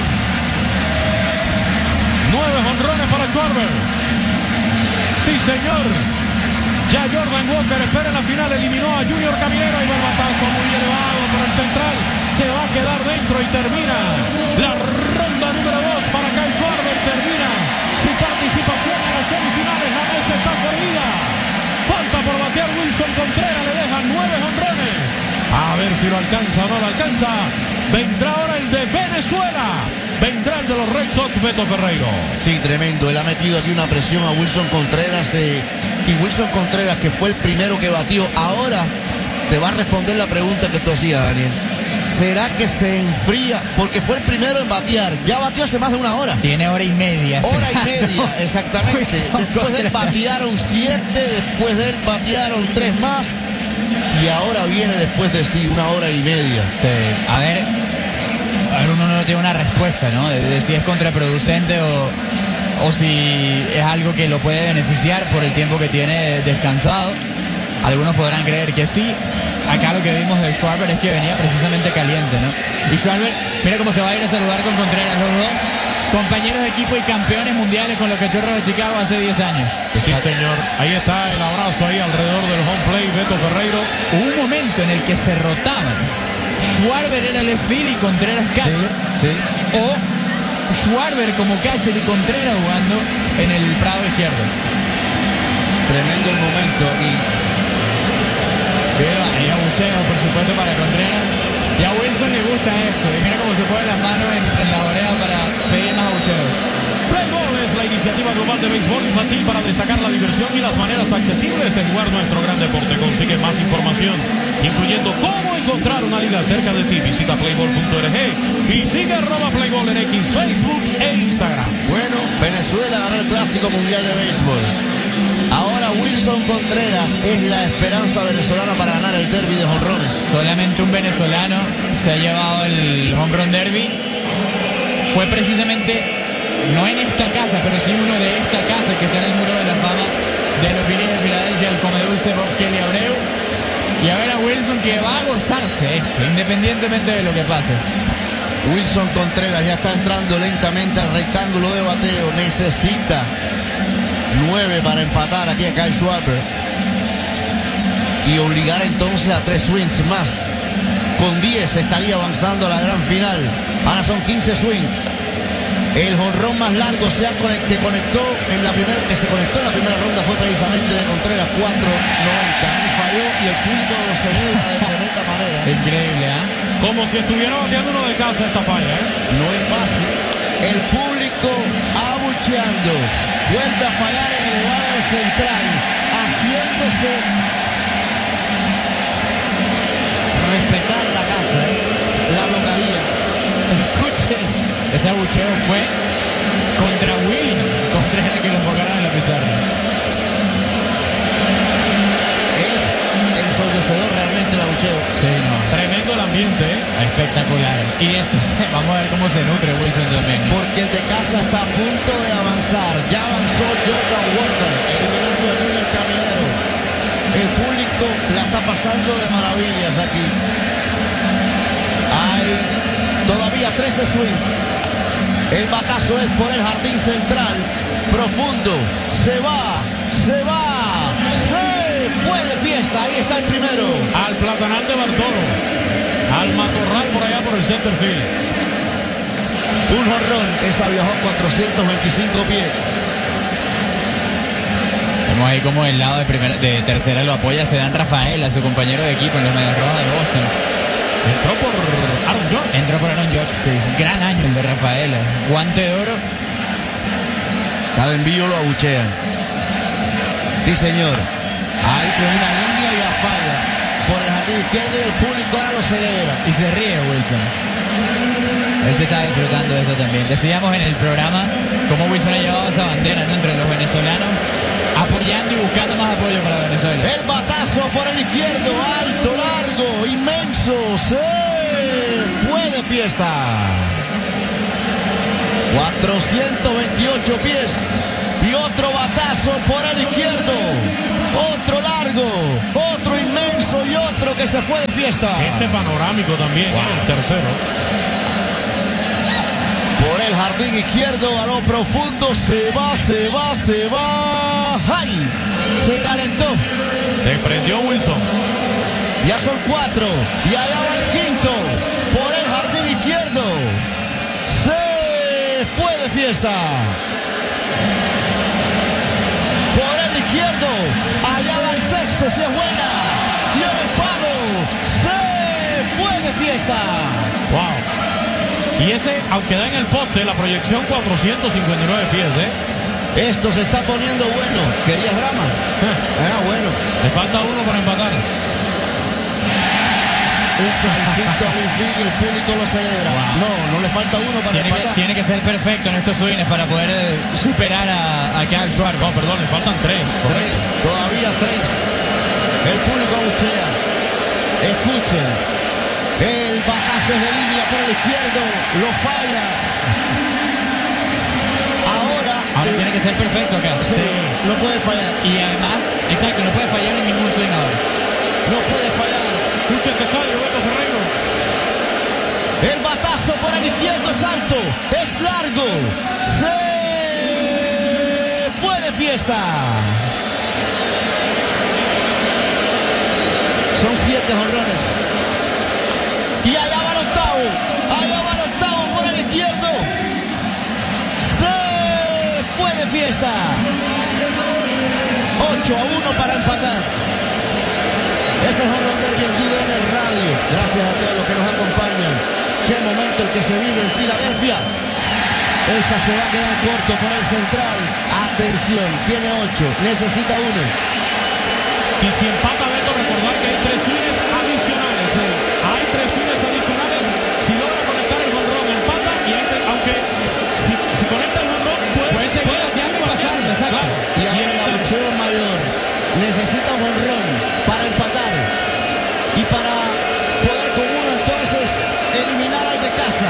Nueve jonrones para Schwarber. Sí, señor. Ya Jordan Walker espera en la final, eliminó a Junior Caminero y va el batazo muy elevado por el central. Se va a quedar dentro y termina la ronda número dos para Kyle Schwarber. Termina su participación en las semifinales. La mesa está servida. Falta por batear Wilson Contreras, le dejan nueve jonrones. A ver si lo alcanza o no lo alcanza. Vendrá ahora el de Venezuela. Vendrá el de los Red Sox, Beto Ferreiro. Sí, tremendo. Él ha metido aquí una presión a Wilson Contreras. Eh, y Wilson Contreras, que fue el primero que batió, ahora te va a responder la pregunta que tú hacías, Daniel. ¿Será que se enfría? Porque fue el primero en batear. Ya batió hace más de una hora. Tiene hora y media. Hora y media, exactamente. Después de él batearon siete, después de él batearon tres más. Y ahora viene después de sí una hora y media. Sí. A ver, a ver, uno no tiene una respuesta, ¿no? De, de si es contraproducente o, o si es algo que lo puede beneficiar por el tiempo que tiene descansado. Algunos podrán creer que sí. Acá lo que vimos de Schwarber es que venía precisamente caliente, ¿no? Y Schwarber, mira cómo se va a ir a saludar con Contreras, los dos compañeros de equipo y campeones mundiales con los Cachorros de Chicago hace diez años. Sí, señor. Ahí está el abrazo ahí alrededor del home plate, Beto Ferreiro. Hubo un momento en el que se rotaban. Schwarber era left field y Contreras catcher. Sí, sí. O Schwarber como catcher y Contreras jugando en el prado izquierdo. Tremendo el momento aquí. Mira, ahí abucheo, por supuesto, para Contreras. Y a Wilson le gusta esto. Y mira cómo se pone las manos en, en la oreja para pedir más abucheos. Play Ball es la iniciativa global de béisbol infantil para destacar la diversión y las maneras accesibles de jugar nuestro gran deporte. Consigue más información, incluyendo cómo encontrar una liga cerca de ti. Visita playball punto org y sigue arroba Playball en X, Facebook e Instagram. Bueno, Venezuela ganó el Clásico Mundial de Béisbol. Ahora Wilson Contreras es la esperanza venezolana para ganar el derby de jonrones. Solamente un venezolano se ha llevado el home run derby. Fue precisamente, no en esta casa, pero sí uno de esta casa que está en el muro de la fama de los Phillies de Filadelfia, el comedulce Bob Kelly Abreu. Y a ver a Wilson, que va a gozarse esto, independientemente de lo que pase. Wilson Contreras ya está entrando lentamente al rectángulo de bateo. Necesita nueve para empatar aquí a Kyle Schwarber y obligar entonces a tres swings más. Con diez estaría avanzando a la gran final. Ahora son quince swings. El jonrón más largo se ha conect, que conectó en la primera, que se conectó en la primera ronda fue precisamente de Contreras, cuatro noventa, y falló y el público lo celebra de tremenda manera. Increíble, ¿ah? ¿eh? Como si estuviera bateando uno de casa esta falla, ¿eh? No es fácil. El público abucheando. Vuelve a fallar en el elevador central, haciéndose respetar la casa, la localía. Escuchen. Ese abucheo fue contra Will, contra el que lo enfocaron en la pizarra. Es ensordecedor realmente el abucheo. Sí, no. Tremendo el ambiente, ¿eh? Espectacular. Y esto, vamos a ver cómo se nutre Wilson también. Porque el de casa está a punto de avanzar. Ya avanzó Jordan Walker, eliminando a Junior Caminero. El público la está pasando de maravillas aquí. Hay todavía trece swings. El batazo es por el jardín central. Profundo. Se va. Se va. Se fue de fiesta. Ahí está el primero. Al platanal de Bartolo. Al matorral por allá por el center field. Un jonrón. Esa viajó cuatrocientos veinticinco pies. Vemos ahí como el lado de, primera, de tercera lo apoya Sedan Rafael, a su compañero de equipo en los Medias Rojas de Boston. Entró por Aaron George. Entró por Aaron George, sí. Gran año el de Rafaela. Guante de oro. Cada envío lo abuchean. Sí, señor. Ahí con una línea y la falla por el jardín izquierdo y el público ahora lo celebra. Y se ríe Wilson. Él se está disfrutando de esto también. Decíamos en el programa cómo Wilson ha llevado esa bandera, ¿no?, entre los venezolanos, apoyando y buscando más apoyo para Venezuela. El batazo por el izquierdo, alto, largo, inmenso. Se fue de fiesta. cuatrocientos veintiocho pies. Y otro batazo por el izquierdo. Otro largo, otro inmenso y otro que que se fue de fiesta. Este panorámico también, wow. El tercero. Por el jardín izquierdo a lo profundo, se va, se va, se va. ¡Ay! Se calentó. Se prendió Wilson. Ya son cuatro. Y allá va el quinto. Por el jardín izquierdo. Se fue de fiesta. Por el izquierdo. Allá va el sexto. Si es buena. Y el empado. Se fue de fiesta. Wow. Y ese, aunque da en el poste, la proyección cuatrocientos cincuenta y nueve pies, ¿eh? Esto se está poniendo bueno. ¿Querías drama? Ah, bueno. Le falta uno para empatar. Un flancito a Winfield y el público lo celebra. Wow. No, no le falta uno para tiene empatar. Que, tiene que ser perfecto en estos swings para poder eh, superar a, a Kyle Schwarber. No, perdón, le faltan tres. Tres, todavía tres. El público abuchea. Escuchen. El batazo es de línea por el izquierdo. Lo falla. Ahora. Ahora tiene que ser perfecto acá. Sí, sí. No puede fallar. Y además, exacto, no puede fallar en ningún swing ahora. No puede fallar. Escucha este estadio, Beto Ferreiro. El batazo por el izquierdo es alto. Es largo. Se fue de fiesta. Son siete jonrones. Y allá va el octavo. Allá va el octavo por el izquierdo. Se fue de fiesta. ocho a uno para empatar. Este es el Home Run Derby en T D N Radio. Gracias a todos los que nos acompañan. Qué momento el que se vive en Filadelfia. Esta se va a quedar corto por el central. Atención, tiene ocho, necesita uno. Y si empata, Beto, recordar que hay tres fines adicionales. Sí. Hay tres fines adicionales. Si logra conectar el home run, empata. Y hay tres, aunque si, si conecta el home run, puede, puede seguir puede haciendo pasar. Claro. Y ahora el abucheo mayor. Necesita un home run para empatar. Y para poder con uno entonces eliminar al de casa.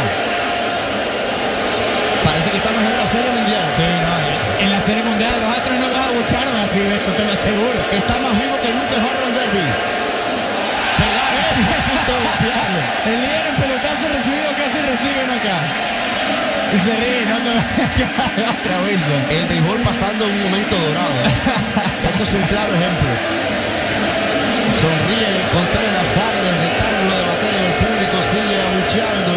Parece que estamos en la Serie Mundial. Sí, no, en la Serie Mundial los Astros no los abucharon así, esto te lo aseguro. Está más vivo que nunca el Home Run Derby. Pegado a punto de golpearlo. El líder en pelotazo recibido casi recibe uno acá. Y se ríe, no te otra Wilson. El béisbol pasando un momento dorado. Esto es un claro ejemplo. Sonríe Contreras, sale del rectángulo de bateo. El público sigue abucheando.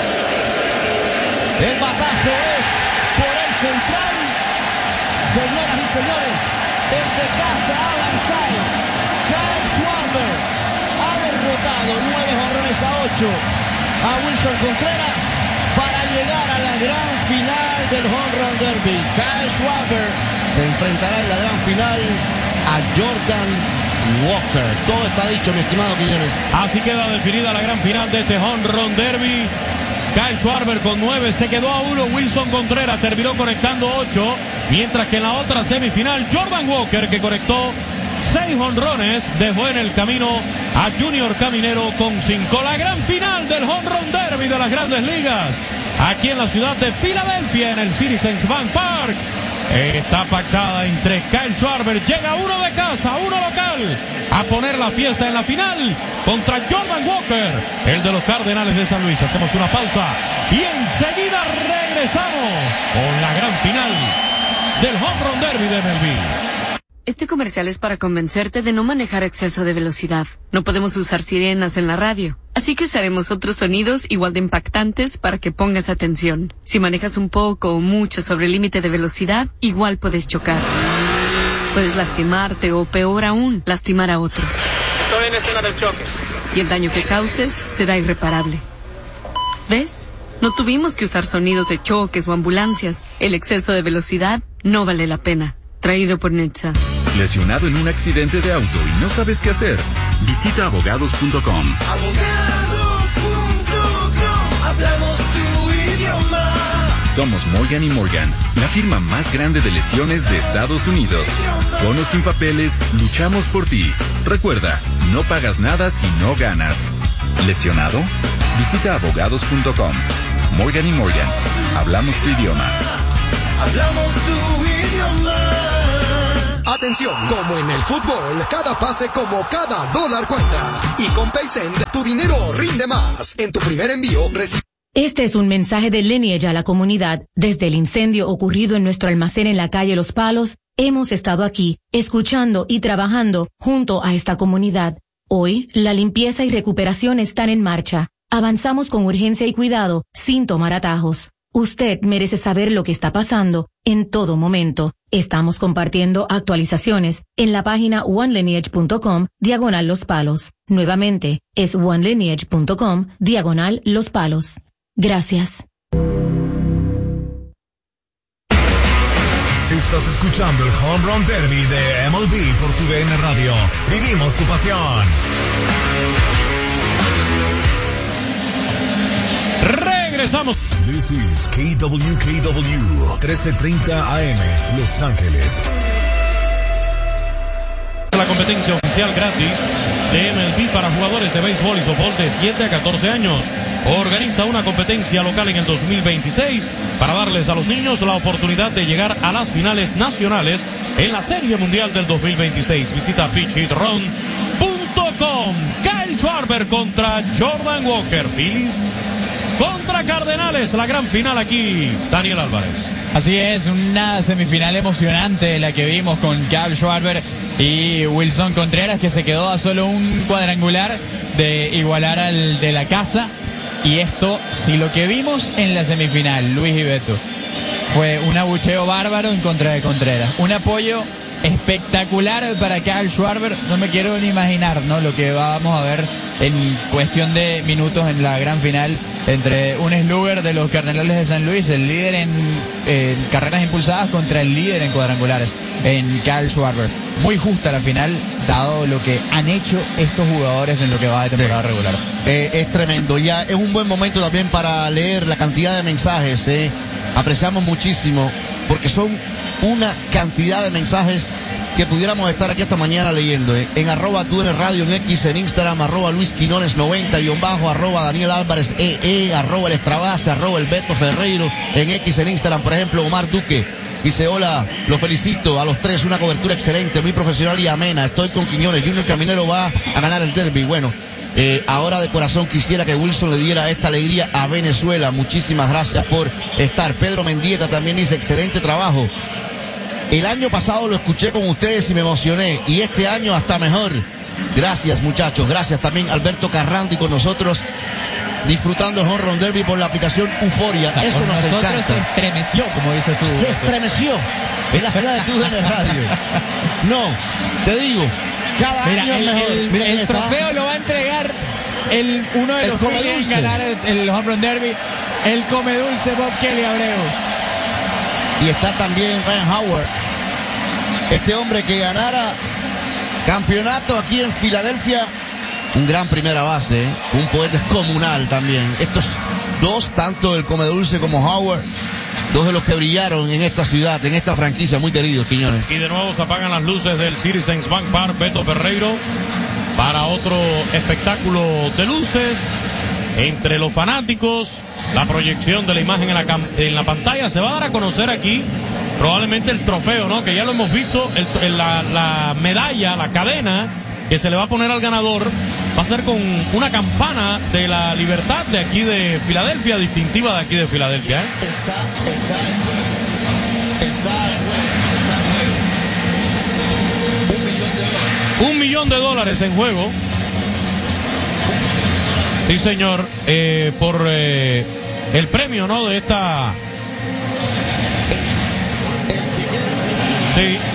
El batazo es por el central. Señoras y señores, el de casa ha avanzado. Kyle Schwarber ha derrotado nueve jonrones a ocho a Wilson Contreras para llegar a la gran final del Home Run Derby. Kyle Schwarber se enfrentará en la gran final a Jordan Walker. Todo está dicho, mi estimado Quiñones. Así queda definida la gran final de este Home Run Derby. Kyle Schwarber con nueve, se quedó a uno. Wilson Contreras terminó conectando ocho, mientras que en la otra semifinal Jordan Walker, que conectó seis jonrones, dejó en el camino a Junior Caminero con cinco. La gran final del Home Run Derby de las Grandes Ligas, aquí en la ciudad de Filadelfia, en el Citizens Bank Park. Está pactada entre Kyle Schwarber, llega uno de casa, uno local, a poner la fiesta en la final contra Jordan Walker, el de los Cardenales de San Luis. Hacemos una pausa y enseguida regresamos con la gran final del Home Run Derby de Melville. Este comercial es para convencerte de no manejar a exceso de velocidad. No podemos usar sirenas en la radio, así que usaremos otros sonidos igual de impactantes para que pongas atención. Si manejas un poco o mucho sobre el límite de velocidad, igual puedes chocar. Puedes lastimarte o, peor aún, lastimar a otros. Estoy en escena del choque. Y el daño que causes será irreparable. ¿Ves? No tuvimos que usar sonidos de choques o ambulancias. El exceso de velocidad no vale la pena. Traído por Netza. ¿Lesionado en un accidente de auto y no sabes qué hacer? Visita abogados punto com. abogados punto com. Hablamos tu idioma. Somos Morgan y Morgan, la firma más grande de lesiones de Estados Unidos. Con o sin papeles, luchamos por ti. Recuerda, no pagas nada si no ganas. ¿Lesionado? Visita abogados punto com. Morgan y Morgan, hablamos tu idioma. Hablamos tu idioma. Atención, como en el fútbol, cada pase como cada dólar cuenta. Y con PaySend, tu dinero rinde más. En tu primer envío, recibe... Este es un mensaje de Lineage a la comunidad. Desde el incendio ocurrido en nuestro almacén en la calle Los Palos, hemos estado aquí, escuchando y trabajando junto a esta comunidad. Hoy, la limpieza y recuperación están en marcha. Avanzamos con urgencia y cuidado, sin tomar atajos. Usted merece saber lo que está pasando en todo momento. Estamos compartiendo actualizaciones en la página one lineage punto com diagonal Los Palos. Nuevamente, es one lineage punto com diagonal Los Palos. Gracias. Estás escuchando el Home Run Derby de M L B por tu D N Radio. Vivimos tu pasión. Regresamos. This is K W K W trece treinta A M, Los Ángeles. La competencia oficial gratis de M L B para jugadores de béisbol y softball de siete a catorce años. Organiza una competencia local en el dos mil veintiséis para darles a los niños la oportunidad de llegar a las finales nacionales en la Serie Mundial del dos mil veintiséis. Visita pitch hit run punto com. Kyle Schwarber contra Jordan Walker. Phillies contra Cardenales, la gran final aquí, Daniel Álvarez. Así es, una semifinal emocionante la que vimos con Kyle Schwarber y Wilson Contreras, que se quedó a solo un cuadrangular de igualar al de la casa. Y esto, si lo que vimos en la semifinal, Luis y Beto, fue un abucheo bárbaro en contra de Contreras, un apoyo espectacular para Kyle Schwarber, no me quiero ni imaginar, ¿no?, lo que vamos a ver en cuestión de minutos en la gran final entre un slugger de los Cardenales de San Luis, el líder en eh, carreras impulsadas, contra el líder en cuadrangulares, en Kyle Schwarber. Muy justa la final, dado lo que han hecho estos jugadores en lo que va de temporada sí. regular. Eh, es tremendo, ya es un buen momento también para leer la cantidad de mensajes, eh. apreciamos muchísimo, porque son una cantidad de mensajes que pudiéramos estar aquí esta mañana leyendo, eh. en arroba tu n radio, en X, en Instagram, arroba Luis Quinones noventa, guión bajo, arroba Daniel Álvarez E E, arroba el Estrabaste, arroba el Beto Ferreiro, en X, en Instagram, por ejemplo, Omar Duque dice: hola, los felicito a los tres, una cobertura excelente, muy profesional y amena, estoy con Quiñones, Junior Caminero va a ganar el derby. Bueno, eh, ahora de corazón quisiera que Wilson le diera esta alegría a Venezuela. Muchísimas gracias por estar. Pedro Mendieta también dice: excelente trabajo. El año pasado lo escuché con ustedes y me emocioné, y este año hasta mejor. Gracias, muchachos, gracias. También Alberto Carrandi con nosotros, disfrutando el Home Run Derby por la aplicación Euforia. O sea, Eso nos nosotros encanta. se estremeció, como dices tú. Se estremeció en la ciudad de Tu D N Radio. No, te digo, cada Mira, año el, es mejor. el, Mira quién el está. trofeo lo va a entregar el, uno de El los que Comedulce. quieren ganar el, el Home Run Derby, el Comedulce Bob Kelly Abreu. Y está también Ryan Howard, este hombre que ganara campeonato aquí en Filadelfia, un gran primera base, ¿eh? un poeta comunal también. Estos dos, tanto el Comedulce como Howard, dos de los que brillaron en esta ciudad, en esta franquicia, muy queridos, Quiñones. Y de nuevo se apagan las luces del Citizens Bank Park, Beto Ferreiro, para otro espectáculo de luces entre los fanáticos. La proyección de la imagen en la, cam- en la pantalla se va a dar a conocer aquí probablemente el trofeo, ¿no? Que ya lo hemos visto, el, el- la, la medalla, la cadena que se le va a poner al ganador va a ser con una campana de la libertad de aquí de Filadelfia, distintiva de aquí de Filadelfia, ¿eh? Un millón de dólares en juego. Sí, señor, eh, por eh, el premio, ¿no? De esta... Sí.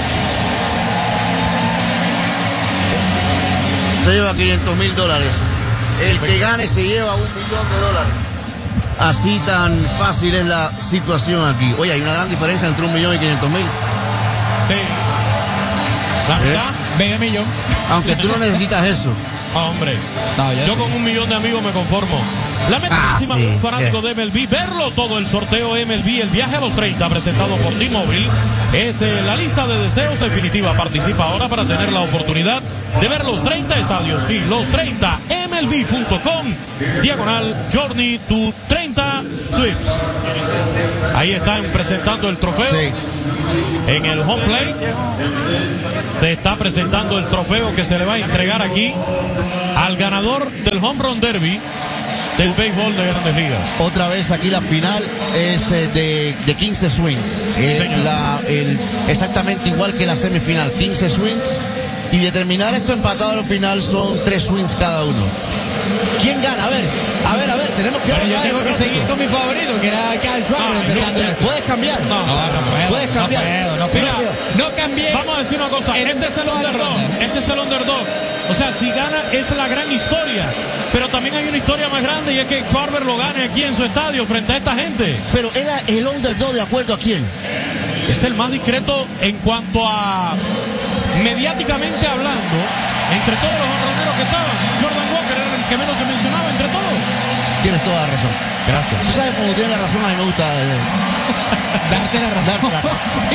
Se lleva quinientos mil dólares. El que gane se lleva un millón de dólares. Así tan fácil es la situación aquí. Oye, hay una gran diferencia entre un millón y quinientos mil. Sí. La ¿Eh? mitad. Medio millón. Aunque tú no necesitas eso. Ah, hombre. No, yo Yo sí. con un millón de amigos me conformo. La meta Ah, máxima sí. de un fanático Eh. de M L B, verlo todo el sorteo M L B, el viaje a los treinta, presentado por T-Mobile, es eh, la lista de deseos definitiva. Participa ahora para tener la oportunidad de ver los treinta estadios. Sí, los treinta, M L B punto com, diagonal Journey to treinta Sweeps. Ahí están presentando el trofeo. Sí. en el home plate. Se está presentando el trofeo que se le va a entregar aquí al ganador del Home Run Derby del béisbol de Grandes Ligas. Otra vez aquí la final es eh, de, de quince swings. Eh, la, el, exactamente igual que la semifinal, quince swings. Y determinar esto empatado al final son tres swings cada uno. ¿Quién gana? A ver, a ver, a ver, tenemos que... Bueno, yo tengo que seguir con mi favorito, que era Kyle Schwarber. empezando. No, ¿puedes cambiar? No, no, no puedo. ¿Puedes cambiar? No puedo, no puedo. Mira, no cambié. Vamos a decir una cosa, este es el underdog, este es el underdog. O sea, si gana es la gran historia. Pero también hay una historia más grande y es que Schwarber lo gane aquí en su estadio frente a esta gente. Pero era el underdog de acuerdo a quién. Es el más discreto en cuanto a mediáticamente hablando, entre todos los honroneros que estaban. Jordan Walker era el que menos se mencionaba entre todos. Tienes toda la razón. Gracias. Tú sabes, cuando tienes la razón, a mí me gusta eh, Darte la razón. darte la razón.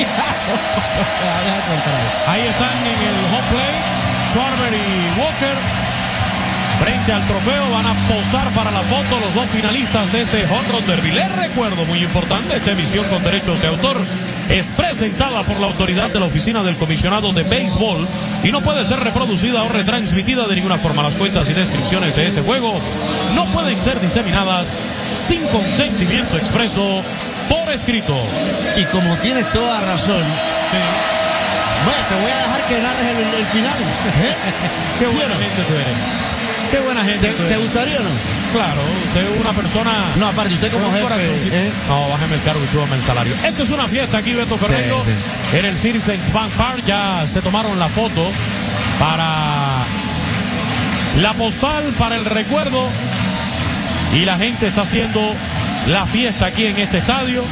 Ahí están en el home plate Schwarber y Walker frente al trofeo. Van a posar para la foto los dos finalistas de este Home Run Derby. Les recuerdo, muy importante, esta emisión con derechos de autor es presentada por la autoridad de la Oficina del Comisionado de Béisbol y no puede ser reproducida o retransmitida de ninguna forma. Las cuentas y descripciones de este juego no pueden ser diseminadas sin consentimiento expreso por escrito. Y como tienes toda razón, Sí. bueno, te voy a dejar que narres el, el final. ¿Eh? Qué ¿Sí o buena no? gente tú eres. Qué buena gente ¿Te, tú te eres. gustaría o no? Claro, usted es una persona... No, aparte, usted como con un jefe, corazoncito. ¿eh? No, bájeme el cargo y súbame el salario. Esto es una fiesta aquí, Beto Ferreiro. Sí, En el Citizens Bank Park ya se tomaron la foto para la postal, para el recuerdo. Y la gente está haciendo la fiesta aquí en este estadio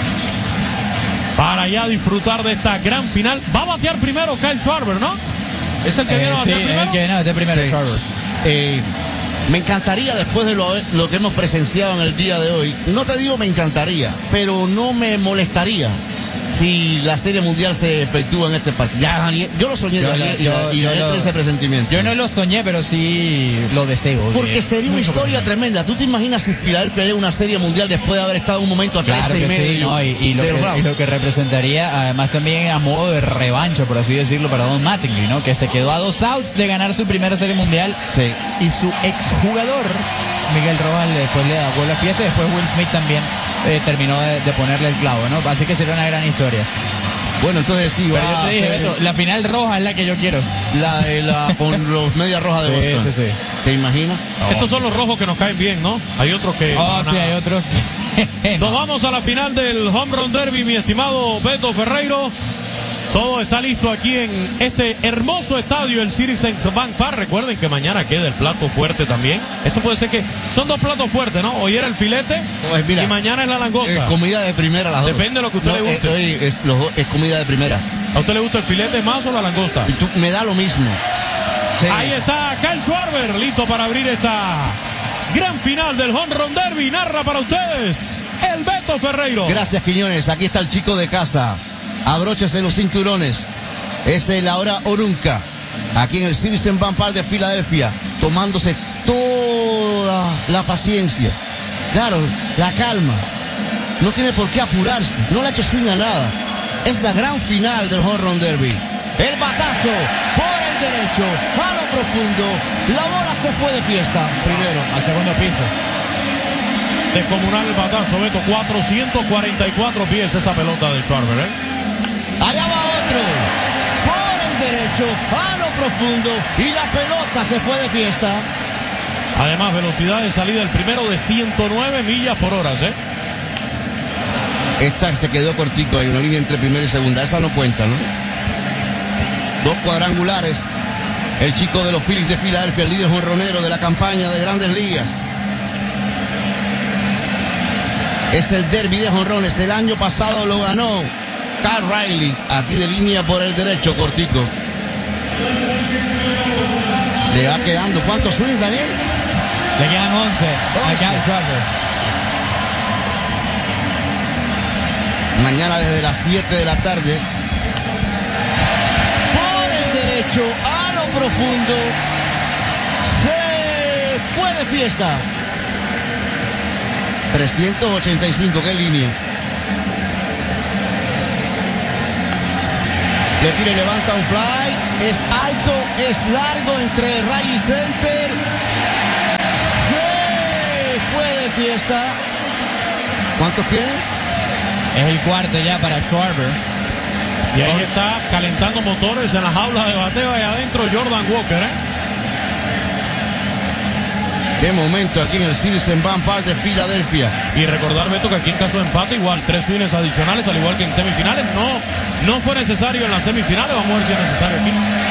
para ya disfrutar de esta gran final. Va a batear primero Kyle Schwarber, ¿no? Es el que viene a Eh, sí, batear primero. el que viene a batear primero, Sí. Schwarber. Eh, me encantaría, después de lo, lo que hemos presenciado en el día de hoy, no te digo me encantaría, pero no me molestaría si la Serie Mundial se efectúa en este parque. Ya, Daniel, yo lo soñé Yo de lo- ayer y, yo- la- y yo la- lo- ese presentimiento. Yo no lo soñé, pero sí lo deseo. Porque Eh, sería una historia tremenda. ¿Tú te imaginas si Filadelfia llega una Serie Mundial después de haber estado un momento a Claro trece y que medio sí, ¿no? y, y lo del que, round? y lo que representaría, además también a modo de revancha, por así decirlo, para Don Mattingly, ¿no? Que se quedó a dos outs de ganar su primera Serie Mundial. Sí. Y su exjugador, Miguel Rojas, después le dejó la fiesta, y después Will Smith también eh, terminó de, de ponerle el clavo, ¿no? Así que sería una gran historia. Bueno, entonces sí, Pero va yo te a dije, ser Beto, la final roja es la que yo quiero. la, de la con los Medias Rojas de Sí, Boston. sí, sí. ¿Te imaginas? Estos son los rojos que nos caen bien, ¿no? Hay otros que... Oh, no, sí, nada. hay otros. Nos vamos a la final del Home Run Derby, mi estimado Beto Ferreiro. Todo está listo aquí en este hermoso estadio, el Citizens Bank Park. Recuerden que mañana queda el plato fuerte también. Esto puede ser que... Son dos platos fuertes, ¿no? Hoy era el filete Pues mira, y mañana es la langosta. Eh, comida de primera las dos. Depende de lo que a usted No, le guste. eh, hoy es, los dos- es comida de primera. ¿A usted le gusta el filete más o la langosta? Y tú- me da lo mismo. Sí. Ahí está Kyle Schwarber, listo para abrir esta gran final del Home Run Derby. Narra para ustedes el Beto Ferreiro. Gracias, Quiñones. Aquí está el chico de casa. Abróchese los cinturones. Es el ahora o nunca. Aquí en el Citizen Bank Park de Filadelfia. Tomándose toda la paciencia. Claro, la calma. No tiene por qué apurarse. No le ha hecho swing a nada. Es la gran final del Home Run Derby. El batazo por el derecho. A lo profundo. La bola se fue de fiesta. Primero. Al segundo piso. Descomunal el batazo, Beto. cuatrocientos cuarenta y cuatro pies esa pelota de Schwarber, ¿eh? Allá va otro. Por el derecho, a lo profundo. Y la pelota se fue de fiesta. Además, velocidad de salida el primero de ciento nueve millas por hora, ¿eh? Esta se quedó cortico. Hay una línea entre primera y segunda. Esa no cuenta, ¿no? Dos cuadrangulares. El chico de los Phillies de Filadelfia, el líder jonronero de la campaña de Grandes Ligas. Es el derbi de jonrones. El año pasado lo ganó Cal Riley. Aquí de línea por el derecho, cortico. Le va quedando. ¿Cuántos swings, Daniel? Le quedan once a Kyle Schwarber. Mañana desde las siete de la tarde. Por el derecho, a lo profundo. Se fue de fiesta. trescientos ochenta y cinco, qué línea. Se tira y levanta un fly. Es alto, es largo entre Riley Center. Se fue de fiesta. ¿Cuántos tiene? Es el cuarto ya para Schwarber. Y ahí está calentando motores en la jaula de bateo ahí adentro Jordan Walker, ¿eh? De momento aquí en el Citizens Bank Park de Filadelfia. Y recordar, Beto, que aquí en caso de empate igual tres swings adicionales, al igual que en semifinales. No, no fue necesario en las semifinales. Vamos a ver si es necesario aquí.